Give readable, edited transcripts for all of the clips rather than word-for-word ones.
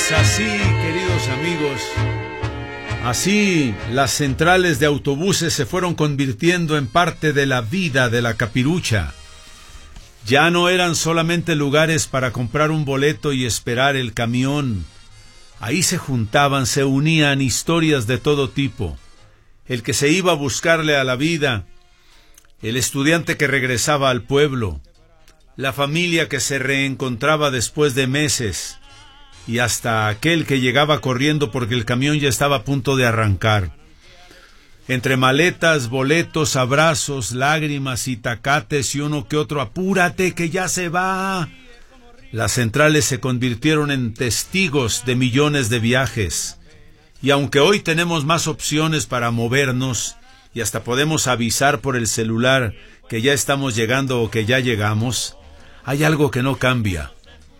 Pues así, queridos amigos, así las centrales de autobuses se fueron convirtiendo en parte de la vida de la Capirucha. Ya no eran solamente lugares para comprar un boleto y esperar el camión. Ahí se juntaban, se unían historias de todo tipo. El que se iba a buscarle a la vida, el estudiante que regresaba al pueblo, la familia que se reencontraba después de meses, y hasta aquel que llegaba corriendo porque el camión ya estaba a punto de arrancar. Entre maletas, boletos, abrazos, lágrimas y tacates y uno que otro "apúrate que ya se va", las centrales se convirtieron en testigos de millones de viajes. Y aunque hoy tenemos más opciones para movernos y hasta podemos avisar por el celular que ya estamos llegando o que ya llegamos, hay algo que no cambia.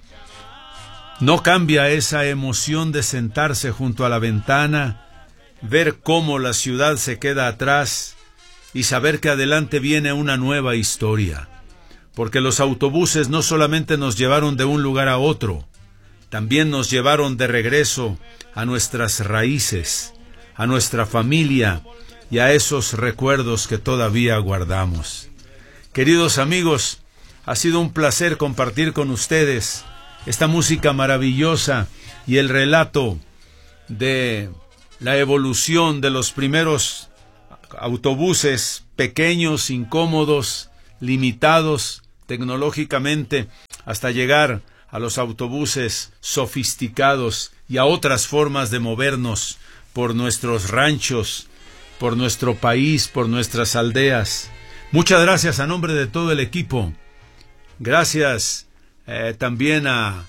No cambia esa emoción de sentarse junto a la ventana, ver cómo la ciudad se queda atrás y saber que adelante viene una nueva historia. Porque los autobuses no solamente nos llevaron de un lugar a otro, también nos llevaron de regreso a nuestras raíces, a nuestra familia y a esos recuerdos que todavía guardamos. Queridos amigos, ha sido un placer compartir con ustedes esta música maravillosa y el relato de la evolución de los primeros autobuses pequeños, incómodos, limitados tecnológicamente, hasta llegar a los autobuses sofisticados y a otras formas de movernos por nuestros ranchos, por nuestro país, por nuestras aldeas. Muchas gracias a nombre de todo el equipo. Gracias también a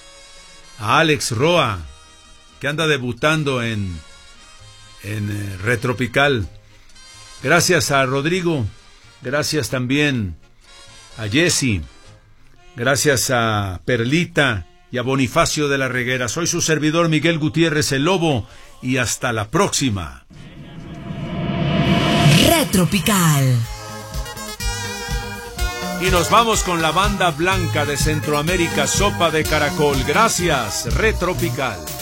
Alex Roa, que anda debutando en Retropical. Gracias a Rodrigo. Gracias también a Jesse. Gracias a Perlita y a Bonifacio de la Reguera. Soy su servidor Miguel Gutiérrez, el Lobo, y hasta la próxima. Retropical. Y nos vamos con la banda blanca de Centroamérica, Sopa de Caracol. Gracias, Retropical.